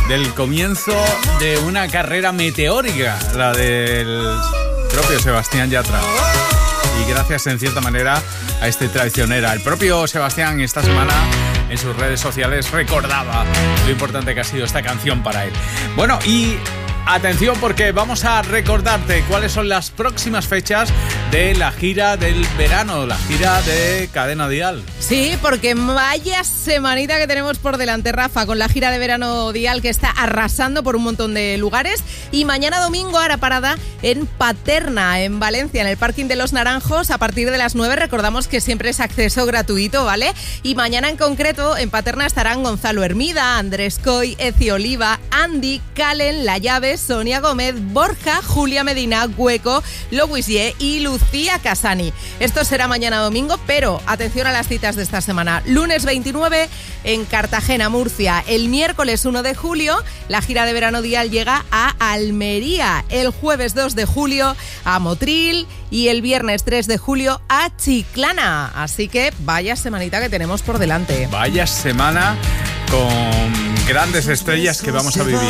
del comienzo de una carrera meteórica, la del propio Sebastián Yatra. Y gracias, en cierta manera, a este traicionera. El propio Sebastián esta semana en sus redes sociales recordaba lo importante que ha sido esta canción para él. Bueno, y atención, porque vamos a recordarte cuáles son las próximas fechas de la gira del verano, la gira de Cadena Dial. Sí, porque vaya semanita que tenemos por delante, Rafa, con la gira de verano Dial, que está arrasando por un montón de lugares. Y mañana domingo hará parada en Paterna, en Valencia, en el Parking de los Naranjos, a partir de las 9. Recordamos que siempre es acceso gratuito, ¿vale? Y mañana en concreto en Paterna estarán Gonzalo Hermida, Andrés Coy, Eci Oliva, Andy, Calen, La Llave, Sonia Gómez, Borja, Julia Medina, Hueco, Loguisier y Lucía Casani. Esto será mañana domingo, pero atención a las citas de esta semana. Lunes 29 en Cartagena, Murcia. El miércoles 1 de julio la gira de verano Dial llega a Almería. El jueves 2 de julio a Motril y el viernes 3 de julio a Chiclana. Así que vaya semanita que tenemos por delante. Vaya semana con grandes estrellas que vamos a vivir.